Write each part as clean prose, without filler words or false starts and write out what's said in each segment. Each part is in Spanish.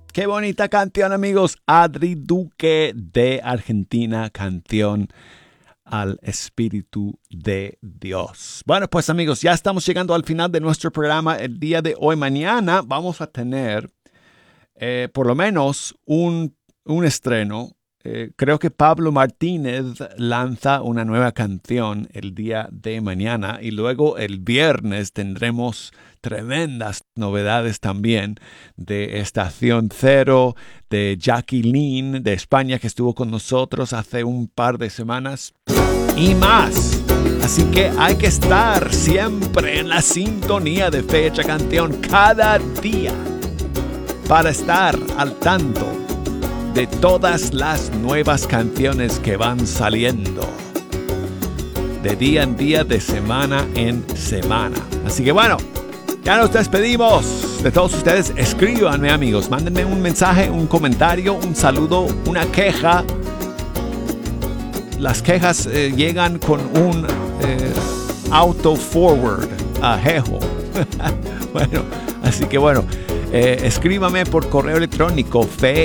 Qué bonita canción, amigos. Adri Duque de Argentina, canción al Espíritu de Dios. Bueno, pues amigos, ya estamos llegando al final de nuestro programa el día de hoy. Mañana vamos a tener por lo menos un estreno. Creo que Pablo Martínez lanza una nueva canción el día de mañana y luego el viernes tendremos tremendas novedades también de Estación Cero, de Jacqueline de España que estuvo con nosotros hace un par de semanas y más. Así que hay que estar siempre en la sintonía de Fecha Canción cada día para estar al tanto de todas las nuevas canciones que van saliendo de día en día, de semana en semana. Así que bueno, ya nos despedimos de todos ustedes. Escríbanme, amigos, mándenme un mensaje, un comentario, un saludo, una queja. Las quejas llegan con un auto forward ajejo. Bueno, así que bueno, escríbame por correo electrónico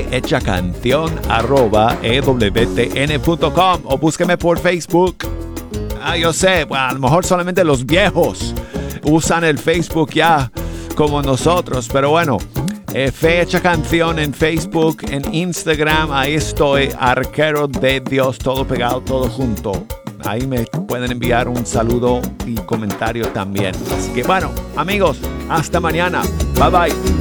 fehechacancion@ewtn.com o búsqueme por Facebook. Yo sé, bueno, a lo mejor solamente los viejos usan el Facebook ya como nosotros, pero bueno, Fecha Canción en Facebook, en Instagram, ahí estoy, Arquero de Dios, todo pegado, todo junto. Ahí me pueden enviar un saludo y comentario también. Así que bueno, amigos, hasta mañana. Bye bye.